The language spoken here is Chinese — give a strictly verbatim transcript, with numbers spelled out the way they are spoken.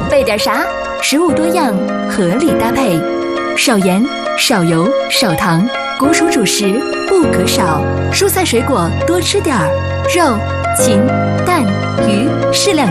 备点啥？食物多样，合理搭配，少盐、少油、少糖，谷薯主食不可少，蔬菜水果多吃点儿，肉、禽、蛋、鱼适量。